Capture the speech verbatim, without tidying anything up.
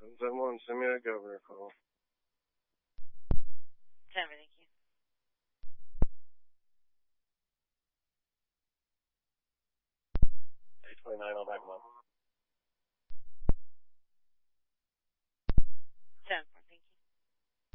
seven seven one, send me a governor call. Ten, thank you. eight twenty-nine on nine one.